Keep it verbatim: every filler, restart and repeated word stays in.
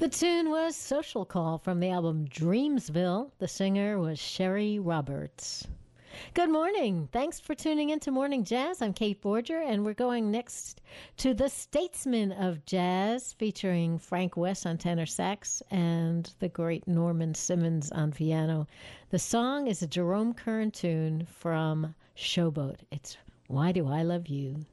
The tune was Social Call from the album Dreamsville. The singer was Sherry Roberts. Good morning. Thanks for tuning in to Morning Jazz. I'm Kate Borger, and we're going next to The Statesman of Jazz, featuring Frank West on tenor sax and the great Norman Simmons on piano. The song is a Jerome Kern tune from Showboat. It's Why Do I Love You?